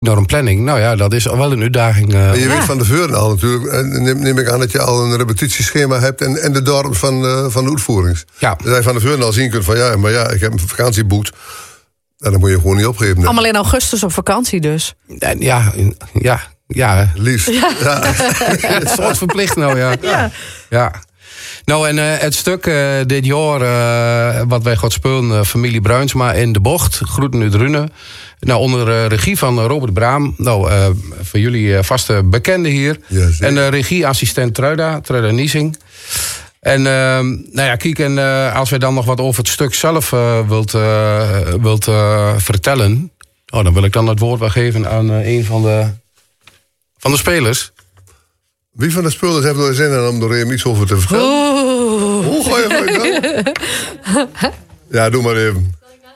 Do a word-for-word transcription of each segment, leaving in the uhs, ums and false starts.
door een planning. Nou ja, dat is al wel een uitdaging. Uh. Je ja. weet van tevoren al natuurlijk. Neem, neem ik aan dat je al een repetitieschema hebt en, en de dorp van, uh, van de uitvoerings. Ja. Dat je van tevoren al zien kunt van ja, maar ja, ik heb een vakantie geboekt. Nou, dan moet je gewoon niet opgeven. Allemaal in augustus op vakantie dus. En ja, ja, ja. Liefst. Ja. Ja. Het is soort verplicht nou, ja. Ja. Ja. Nou, en uh, het stuk uh, dit jaar uh, wat wij gaan spelen, uh, familie Bruinsma in de bocht, Groeten uit Runen. Nou, onder uh, regie van uh, Robert Braam. Nou, uh, voor jullie uh, vaste bekende hier. Ja, en uh, regieassistent Truida, Truida Niesing. En uh, nou ja, kijk, en uh, als wij dan nog wat over het stuk zelf uh, wilt, uh, wilt uh, vertellen, oh, dan wil ik dan het woord wel geven aan uh, een van de, van de spelers. Wie van de spelers heeft er zin in om er even iets over te vertellen? Oeh. Hoe ga je dan? Ja, doe maar even.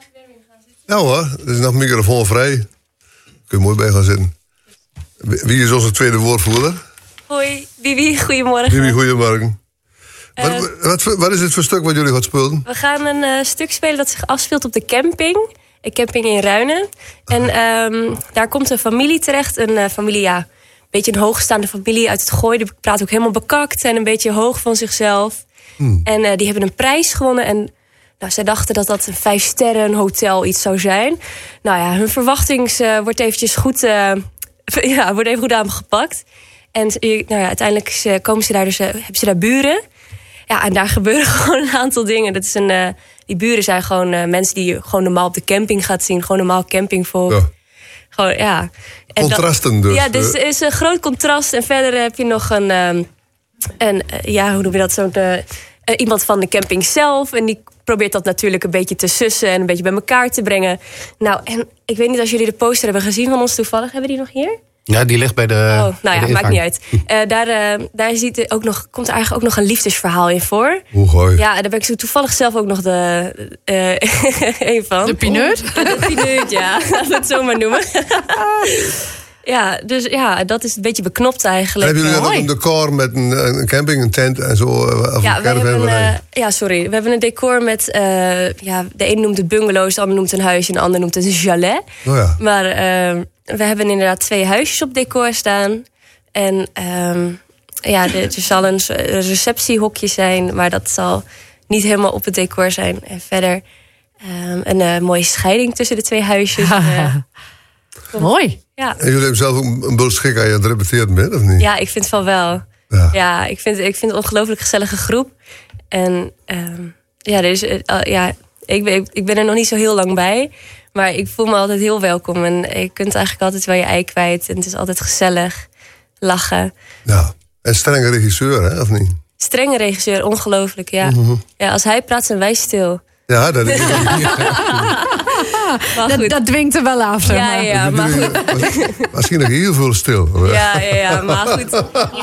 Nou hoor, er is nog microfoon vrij. Kun je mooi bij gaan zitten. Wie is onze tweede woordvoerder? Hoi, Bibi, goedemorgen. Bibi, goedemorgen. Uh, wat, wat, wat is het voor stuk wat jullie gaan spelen? We gaan een uh, stuk spelen dat zich afspeelt op de camping. Een camping in Ruinen. En um, daar komt een familie terecht. Een uh, familie, ja, een beetje een hoogstaande familie uit het Gooi. Die praat ook helemaal bekakt en een beetje hoog van zichzelf. Hmm. En uh, die hebben een prijs gewonnen. En nou, zij dachten dat dat een vijf sterren hotel iets zou zijn. Nou ja, hun verwachtings uh, wordt eventjes goed, uh, ja, wordt even goed aangepakt. En uh, nou ja, uiteindelijk uh, komen ze daar dus, uh, hebben ze daar buren. Ja, en daar gebeuren gewoon een aantal dingen. Dat is een, uh, die buren zijn gewoon uh, mensen die je gewoon normaal op de camping gaat zien. Gewoon normaal campingvolk. Ja. Gewoon, ja. En Contrasten dat, dus. Ja, dus er is een groot contrast. En verder heb je nog een, um, een uh, ja, hoe noem je dat, zo'n uh, uh, iemand van de camping zelf. En die probeert dat natuurlijk een beetje te sussen en een beetje bij elkaar te brengen. Nou, en ik weet niet of jullie de poster hebben gezien van ons toevallig. Hebben die nog hier? Ja, die ligt bij de. Oh, nou ja, maakt niet uit. Uh, daar uh, daar ziet ook nog, komt er eigenlijk ook nog een liefdesverhaal in voor. Hoe gooi. Ja, daar ben ik zo toevallig zelf ook nog de uh, een van. De pineut? Oh, de pineut, ja. Laten we het zo maar noemen. Ja, dus ja, dat is een beetje beknopt eigenlijk. En hebben jullie dan ook een decor met een, een camping, een tent en zo? Of ja, een we hebben een, uh, ja, sorry. We hebben een decor met, uh, ja, de een noemt het bungalows, de ander noemt het een huisje en de ander noemt het een chalet. Oh ja. Maar uh, we hebben inderdaad twee huisjes op decor staan. En um, ja, er, er zal een receptiehokje zijn, maar dat zal niet helemaal op het decor zijn. En verder um, een uh, mooie scheiding tussen de twee huisjes. uh, Mooi. Ja. En jullie hebben zelf ook een bul schik aan je het repeteren bent, of niet? Ja, ik vind van wel. Ja, ja ik, vind, ik vind het een ongelooflijk gezellige groep. En um, ja, er is, uh, ja ik, ben, ik ben er nog niet zo heel lang bij. Maar ik voel me altijd heel welkom. En je kunt eigenlijk altijd wel je ei kwijt. En het is altijd gezellig. Lachen. Ja. En strenge regisseur, hè, of niet? Strenge regisseur, ongelooflijk, ja. Mm-hmm. Ja, als hij praat, zijn wij stil. Ja, dat is dat, dat dwingt er wel af. Ja, ja, ja, maar goed. Misschien nog heel veel stil. Ja, ja, ja, maar goed.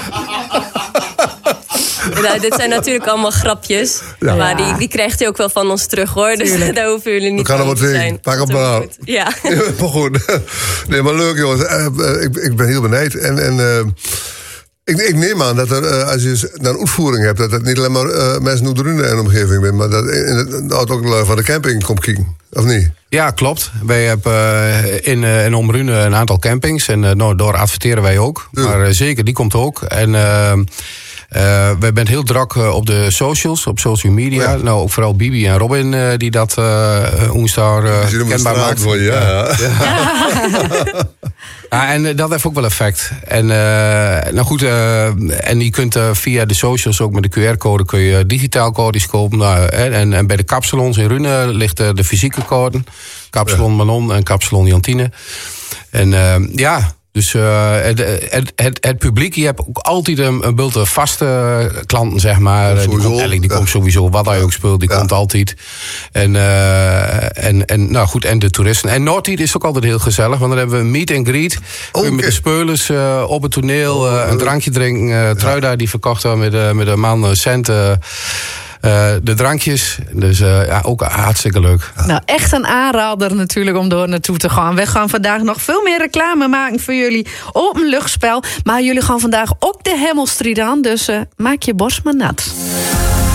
Nou, dit zijn natuurlijk allemaal grapjes. Ja. Maar die, die krijgt u ook wel van ons terug, hoor. Dus Tuurlijk. Daar hoeven jullie niet van te zijn. Pak hem maar aan. Ja. Maar goed. Nee, maar leuk, jongens. Uh, ik, ik ben heel benieuwd. En... en uh, Ik, ik neem aan dat er, uh, als je naar een uitvoering hebt, dat het niet alleen maar uh, mensen uit Drunen en omgeving bent, maar dat in het auto ook van de camping komt kijken, of niet? Ja, klopt. Wij hebben uh, in, uh, in Omrunen een aantal campings en uh, nou, door adverteren wij ook. Ja. Maar uh, zeker, die komt ook. En uh, uh, wij zijn heel druk uh, op de socials, op social media. Ja. Nou, ook vooral Bibi en Robin uh, die dat uh, ons daar uh, kenbaar maakt. Voor, ja. Ja. Ja. Ja, en uh, dat heeft ook wel effect. En uh, nou goed, uh, en je kunt uh, via de socials ook met de Q R-code kun je digitaal codes kopen. Nou, en, en bij de kapsalons in Runen ligt uh, de fysieke code. Kapsalon ja. Manon en kapsalon Jantine. En uh, ja, dus uh, het, het, het, het publiek, je hebt ook altijd een, een bult vaste klanten, zeg maar. Die, komt, eigenlijk, die ja. komt sowieso, wat hij ook speelt, die ja. komt altijd. En, uh, en, en, nou goed, en de toeristen. En Noordtijd is ook altijd heel gezellig, want dan hebben we een meet and greet. Okay. Met de speulers uh, op het toneel, uh, een drankje drinken. Uh, Truida, ja. die verkocht dan met, uh, met een man cent... Uh, Uh, de drankjes, dus uh, ja, ook hartstikke leuk. Nou, echt een aanrader natuurlijk om door naartoe te gaan. We gaan vandaag nog veel meer reclame maken voor jullie openluchtspel. Maar jullie gaan vandaag ook de Hemmelstried aan, dus uh, maak je borst maar nat.